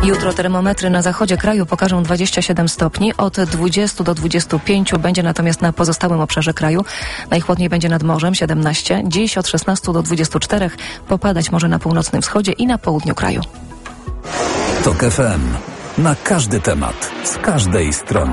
Jutro termometry na zachodzie kraju pokażą 27 stopni, od 20 do 25 będzie natomiast na pozostałym obszarze kraju. Najchłodniej będzie nad morzem 17, dziś od 16 do 24, popadać może na północnym wschodzie i na południu kraju. TOK FM. Na każdy temat, z każdej strony.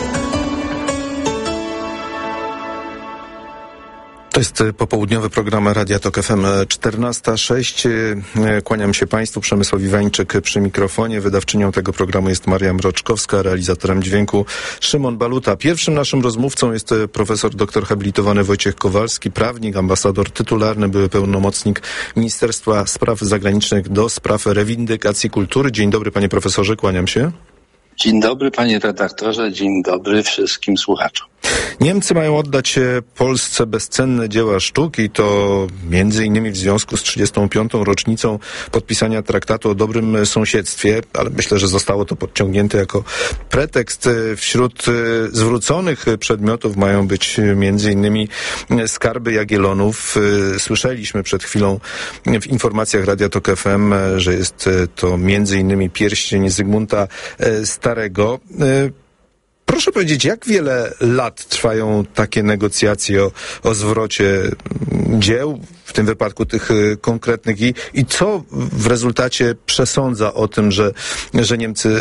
To jest popołudniowy program Radia TOK FM 14:06. Kłaniam się Państwu, Przemysław Iwańczyk przy mikrofonie. Wydawczynią tego programu jest Maria Mroczkowska, realizatorem dźwięku Szymon Baluta. Pierwszym naszym rozmówcą jest profesor doktor habilitowany Wojciech Kowalski, prawnik, ambasador tytularny, były pełnomocnik Ministerstwa Spraw Zagranicznych do spraw rewindykacji kultury. Dzień dobry, panie profesorze, kłaniam się. Dzień dobry, panie redaktorze, dzień dobry wszystkim słuchaczom. Niemcy mają oddać Polsce bezcenne dzieła sztuki, to między innymi w związku z 35. rocznicą podpisania traktatu o dobrym sąsiedztwie, ale myślę, że zostało to podciągnięte jako pretekst. Wśród zwróconych przedmiotów mają być między innymi skarby Jagiellonów. Słyszeliśmy przed chwilą w informacjach Radia TOK FM, że jest to między innymi pierścień Zygmunta Starego. Proszę powiedzieć, jak wiele lat trwają takie negocjacje o zwrocie dzieł, w tym wypadku tych konkretnych, i co w rezultacie przesądza o tym, że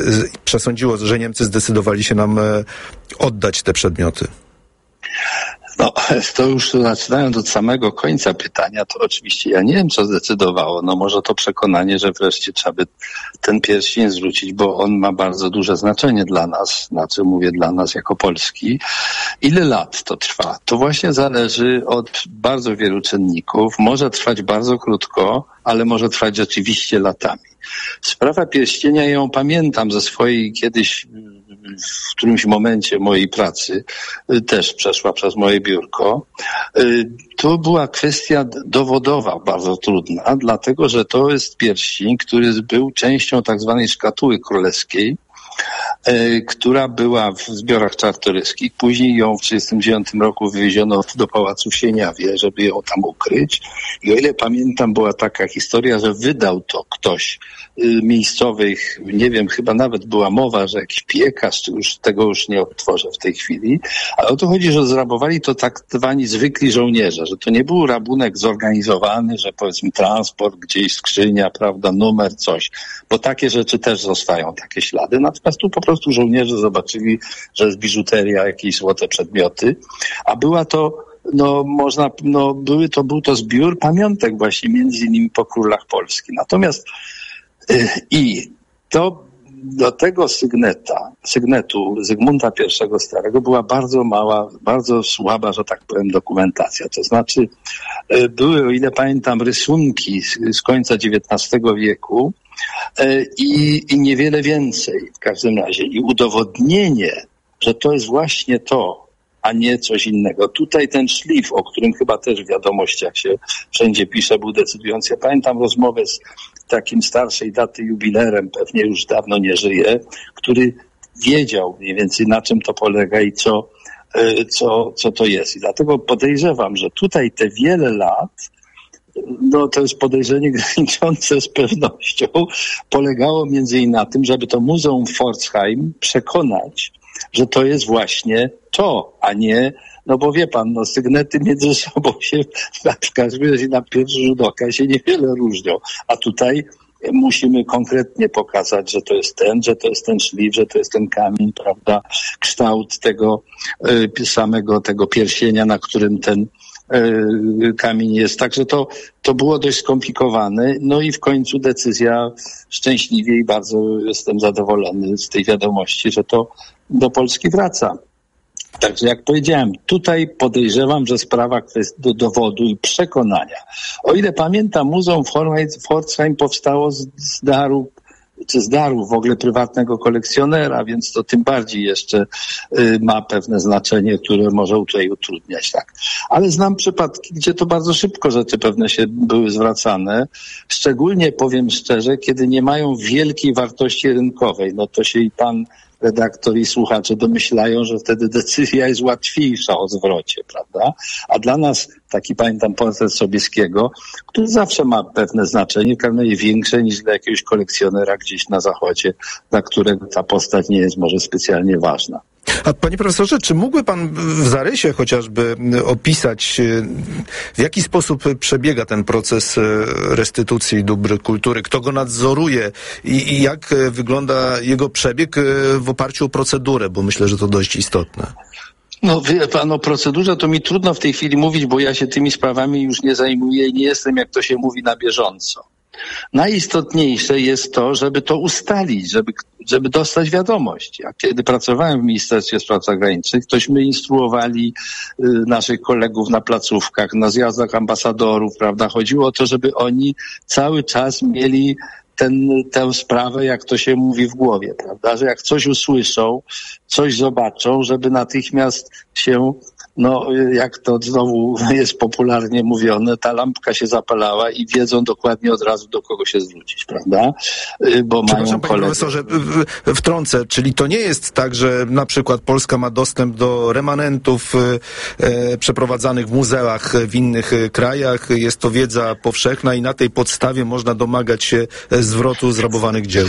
Niemcy zdecydowali się nam oddać te przedmioty? No, to już zaczynając od samego końca pytania, to oczywiście ja nie wiem, co zdecydowało. No może to przekonanie, że wreszcie trzeba by ten pierścień zwrócić, bo on ma bardzo duże znaczenie dla nas, znaczy mówię dla nas jako Polski. Ile lat to trwa? To właśnie zależy od bardzo wielu czynników. Może trwać bardzo krótko, ale może trwać rzeczywiście latami. Sprawa pierścienia, ja ją pamiętam ze swojej kiedyś, w którymś momencie mojej pracy, też przeszła przez moje biurko. To była kwestia dowodowa bardzo trudna, dlatego że to jest pierścień, który był częścią tak zwanej szkatuły królewskiej, która była w zbiorach Czartoryskich. Później ją w 1939 roku wywieziono do pałacu w Sieniawie, żeby ją tam ukryć. I o ile pamiętam, była taka historia, że wydał to ktoś miejscowych, nie wiem, chyba nawet była mowa, że jakiś piekarz, czy już tego już nie odtworzę w tej chwili. Ale o to chodzi, że zrabowali to tak zwani zwykli żołnierze, że to nie był rabunek zorganizowany, że powiedzmy transport, gdzieś skrzynia, prawda, numer, coś. Bo takie rzeczy też zostają, takie ślady. Natomiast tu po prostu żołnierze zobaczyli, że jest biżuteria, jakieś złote przedmioty, a była to był to zbiór pamiątek właśnie między innymi po królach Polski. Natomiast i to do tego sygnetu Zygmunta I Starego była bardzo mała, bardzo słaba, że tak powiem, dokumentacja. To znaczy były, o ile pamiętam, rysunki z końca XIX wieku i niewiele więcej w każdym razie. I udowodnienie, że to jest właśnie to, a nie coś innego. Tutaj ten szlif, o którym chyba też w wiadomościach się wszędzie pisze, był decydujący. Ja pamiętam rozmowę z takim starszej daty jubilerem, pewnie już dawno nie żyje, który wiedział mniej więcej, na czym to polega i co to jest. I dlatego podejrzewam, że tutaj te wiele lat, no to jest podejrzenie graniczące z pewnością, polegało między innymi na tym, żeby to Muzeum Pforzheim przekonać, że to jest właśnie to, a nie, no bo wie pan, no sygnety między sobą się w każdym razie na pierwszy rzut oka się niewiele różnią, a tutaj musimy konkretnie pokazać, że to jest ten szlif, że to jest ten kamień, prawda, kształt tego samego tego pierścienia, na którym ten kamień jest. Także to było dość skomplikowane. No i w końcu decyzja szczęśliwie i bardzo jestem zadowolony z tej wiadomości, że to do Polski wraca. Także jak powiedziałem, tutaj podejrzewam, że sprawa kwestii do dowodu i przekonania. O ile pamiętam, Muzeum Pforzheim powstało z daru w ogóle prywatnego kolekcjonera, więc to tym bardziej jeszcze ma pewne znaczenie, które może tutaj utrudniać, tak. Ale znam przypadki, gdzie to bardzo szybko rzeczy pewne się były zwracane, szczególnie, powiem szczerze, kiedy nie mają wielkiej wartości rynkowej, no to się i pan redaktor i słuchacze domyślają, że wtedy decyzja jest łatwiejsza o zwrocie, prawda? A dla nas taki pamiętam portret Sobieskiego, który zawsze ma pewne znaczenie, pewnie większe niż dla jakiegoś kolekcjonera gdzieś na zachodzie, dla którego ta postać nie jest może specjalnie ważna. A panie profesorze, czy mógłby pan w zarysie chociażby opisać, w jaki sposób przebiega ten proces restytucji dóbr kultury? Kto go nadzoruje i jak wygląda jego przebieg w oparciu o procedurę? Bo myślę, że to dość istotne. No wie pan, o procedurze to mi trudno w tej chwili mówić, bo ja się tymi sprawami już nie zajmuję i nie jestem, jak to się mówi, na bieżąco. Najistotniejsze jest to, żeby to ustalić, żeby dostać wiadomość. Ja kiedy pracowałem w Ministerstwie Spraw Zagranicznych, tośmy instruowali naszych kolegów na placówkach, na zjazdach ambasadorów, prawda? Chodziło o to, żeby oni cały czas mieli tę sprawę, jak to się mówi, w głowie, prawda? Że jak coś usłyszą, coś zobaczą, żeby natychmiast się, jak to znowu jest popularnie mówione, ta lampka się zapalała i wiedzą dokładnie od razu, do kogo się zwrócić, prawda? Bo mają panie profesorze, wtrącę, czyli to nie jest tak, że na przykład Polska ma dostęp do remanentów przeprowadzanych w muzeach w innych krajach, jest to wiedza powszechna i na tej podstawie można domagać się zwrotu zrabowanych dzieł?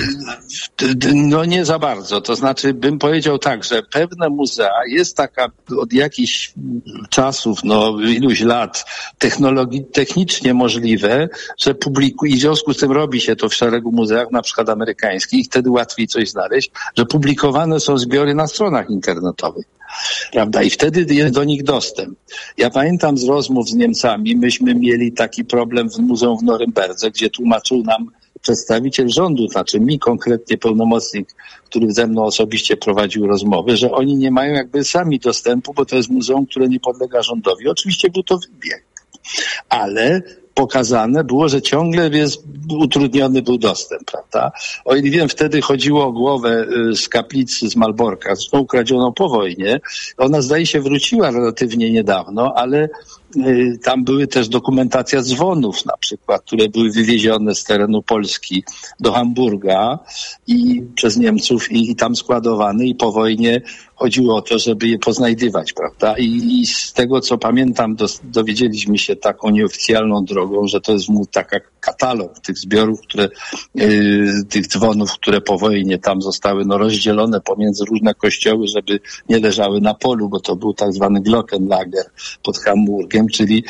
No nie za bardzo. To znaczy bym powiedział tak, że pewne muzea jest taka od jakichś czasów, iluś lat technicznie możliwe, że i w związku z tym robi się to w szeregu muzeach, na przykład amerykańskich, wtedy łatwiej coś znaleźć, że publikowane są zbiory na stronach internetowych. Prawda? I wtedy jest do nich dostęp. Ja pamiętam z rozmów z Niemcami, myśmy mieli taki problem w muzeum w Norymberdze, gdzie tłumaczył nam przedstawiciel rządu, znaczy mi konkretnie pełnomocnik, który ze mną osobiście prowadził rozmowy, że oni nie mają jakby sami dostępu, bo to jest muzeum, które nie podlega rządowi. Oczywiście był to wybieg, ale pokazane było, że ciągle utrudniony był dostęp, prawda? O ile wiem, wtedy chodziło o głowę z kaplicy z Malborka, zresztą ukradzioną po wojnie. Ona zdaje się wróciła relatywnie niedawno, ale tam były też dokumentacja dzwonów na przykład, które były wywiezione z terenu Polski do Hamburga i przez Niemców i tam składowane i po wojnie chodziło o to, żeby je poznajdywać, prawda? I z tego, co pamiętam, dowiedzieliśmy się taką nieoficjalną drogą, że to jest taki katalog tych zbiorów, tych dzwonów, które po wojnie tam zostały rozdzielone pomiędzy różne kościoły, żeby nie leżały na polu, bo to był tak zwany Glockenlager pod Hamburgiem, czyli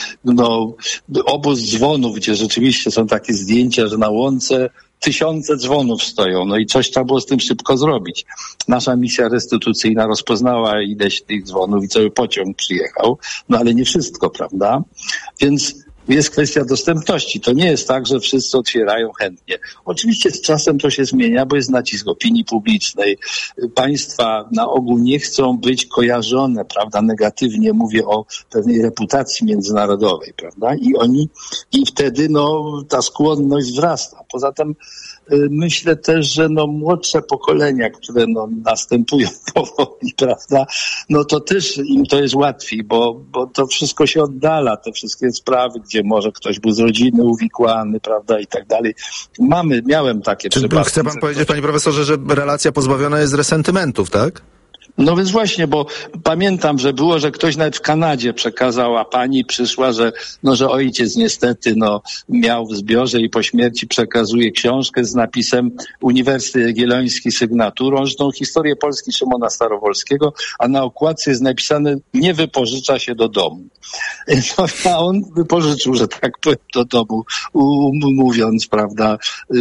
obóz dzwonów, gdzie rzeczywiście są takie zdjęcia, że na łące tysiące dzwonów stoją, i coś trzeba było z tym szybko zrobić. Nasza misja restytucyjna rozpoznała ileś tych dzwonów i cały pociąg przyjechał, ale nie wszystko, prawda? Więc jest kwestia dostępności. To nie jest tak, że wszyscy otwierają chętnie. Oczywiście z czasem to się zmienia, bo jest nacisk opinii publicznej. Państwa na ogół nie chcą być kojarzone, prawda, negatywnie. Mówię o pewnej reputacji międzynarodowej, prawda? I wtedy ta skłonność wzrasta. Poza tym myślę też, że młodsze pokolenia, które następują powoli, prawda, to też im to jest łatwiej, bo to wszystko się oddala, te wszystkie sprawy, gdzie może ktoś był z rodziny uwikłany, prawda, i tak dalej. Miałem takie przypadki. Chce pan powiedzieć, panie profesorze, że relacja pozbawiona jest resentymentów, tak? No więc właśnie, bo pamiętam, że było, że ktoś nawet w Kanadzie przekazał, a pani przyszła, że ojciec niestety miał w zbiorze i po śmierci przekazuje książkę z napisem Uniwersytet Jagielloński sygnaturą, zresztą historię Polski Szymona Starowolskiego, a na okładce jest napisane: nie wypożycza się do domu. A on wypożyczył, że tak powiem, do domu, mówiąc, prawda,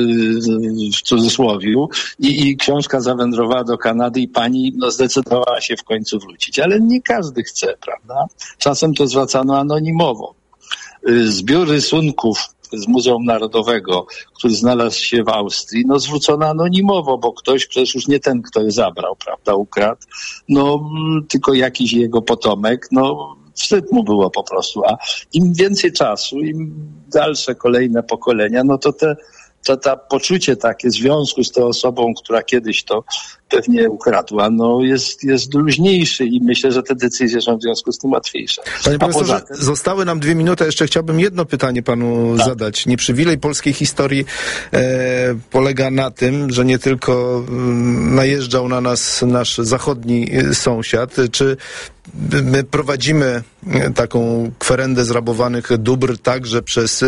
w cudzysłowiu. I książka zawędrowała do Kanady i pani zdecydowała się w końcu wrócić. Ale nie każdy chce, prawda? Czasem to zwracano anonimowo. Zbiór rysunków z Muzeum Narodowego, który znalazł się w Austrii, zwrócono anonimowo, bo ktoś przecież już nie ten, kto je zabrał, prawda, ukradł, tylko jakiś jego potomek, wstyd mu było po prostu, a im więcej czasu, im dalsze kolejne pokolenia, to to poczucie takie związku z tą osobą, która kiedyś to pewnie ukradła, no jest luźniejszy i myślę, że te decyzje są w związku z tym łatwiejsze. Panie profesorze, zostały nam 2 minuty, jeszcze chciałbym jedno pytanie panu zadać. Nieprzywilej polskiej historii polega na tym, że nie tylko najeżdżał na nas nasz zachodni sąsiad, czy my prowadzimy taką kwerendę zrabowanych dóbr także przez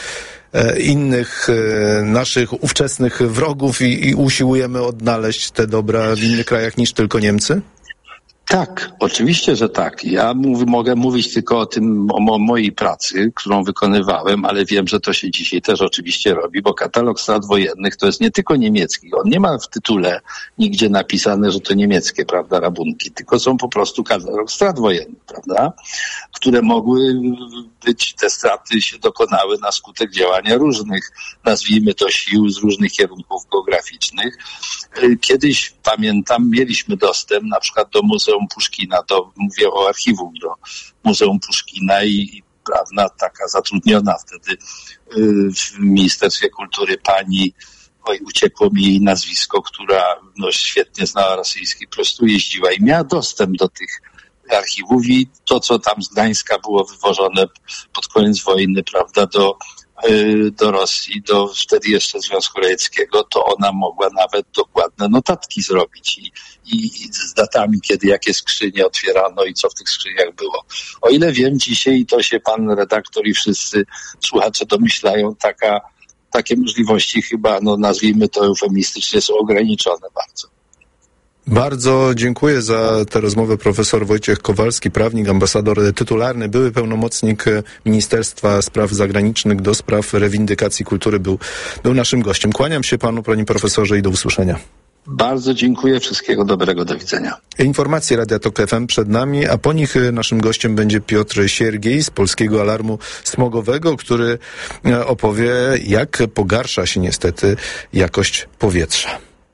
innych naszych ówczesnych wrogów i usiłujemy odnaleźć te dobra w innych krajach niż tylko Niemcy? Tak, oczywiście, że tak. Ja mogę mówić tylko o tym, o mojej pracy, którą wykonywałem, ale wiem, że to się dzisiaj też oczywiście robi, bo katalog strat wojennych to jest nie tylko niemiecki. On nie ma w tytule nigdzie napisane, że to niemieckie, prawda, rabunki, tylko są po prostu katalog strat wojennych, prawda, które mogły być, te straty się dokonały na skutek działania różnych, nazwijmy to sił z różnych kierunków geograficznych. Kiedyś, pamiętam, mieliśmy dostęp na przykład do Muzeum Puszkina, mówię o archiwum do Muzeum Puszkina i prawda, taka zatrudniona wtedy w Ministerstwie Kultury pani, uciekło mi jej nazwisko, która świetnie znała rosyjski, po prostu jeździła i miała dostęp do tych archiwów i to, co tam z Gdańska było wywożone pod koniec wojny, prawda, do Rosji, do wtedy jeszcze Związku Radzieckiego, to ona mogła nawet dokładne notatki zrobić i z datami, kiedy jakie skrzynie otwierano i co w tych skrzyniach było. O ile wiem dzisiaj, to się pan redaktor i wszyscy słuchacze domyślają, takie możliwości chyba, nazwijmy to eufemistycznie, są ograniczone bardzo. Bardzo dziękuję za tę rozmowę. Profesor Wojciech Kowalski, prawnik, ambasador tytularny, były pełnomocnik Ministerstwa Spraw Zagranicznych do spraw rewindykacji kultury, był naszym gościem. Kłaniam się panu, panie profesorze, i do usłyszenia. Bardzo dziękuję, wszystkiego dobrego, do widzenia. Informacje Radia Tok FM przed nami, a po nich naszym gościem będzie Piotr Siergiej z Polskiego Alarmu Smogowego, który opowie, jak pogarsza się niestety jakość powietrza.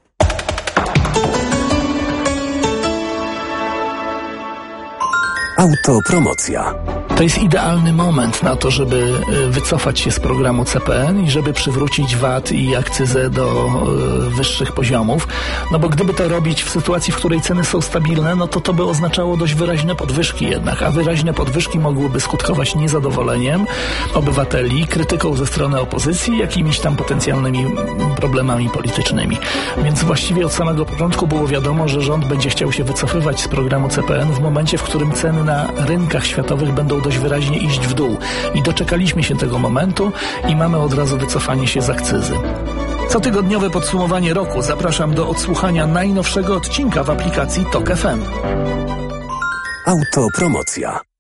Autopromocja. To jest idealny moment na to, żeby wycofać się z programu CPN i żeby przywrócić VAT i akcyzę do wyższych poziomów. No bo gdyby to robić w sytuacji, w której ceny są stabilne, no to by oznaczało dość wyraźne podwyżki jednak, a wyraźne podwyżki mogłyby skutkować niezadowoleniem obywateli, krytyką ze strony opozycji, jakimiś tam potencjalnymi problemami politycznymi. Więc właściwie od samego początku było wiadomo, że rząd będzie chciał się wycofywać z programu CPN w momencie, w którym ceny na rynkach światowych będą dość wyraźnie iść w dół. I doczekaliśmy się tego momentu i mamy od razu wycofanie się z akcyzy. Cotygodniowe podsumowanie roku. Zapraszam do odsłuchania najnowszego odcinka w aplikacji Tok FM. Autopromocja.